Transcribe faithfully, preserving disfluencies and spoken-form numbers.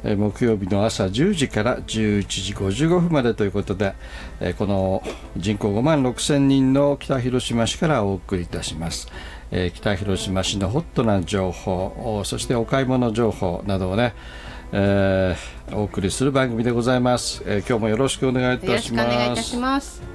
えー、木曜日の朝じゅうじからじゅういちじごじゅうごふんまでということで、えー、この人口ごまんろくせんにんの北広島市からお送りいたします。えー、北広島市のホットな情報、そしてお買い物情報などをね、えー、お送りする番組でございます。えー、今日もよろしくお願いいたします。 よろしくお願いいたします。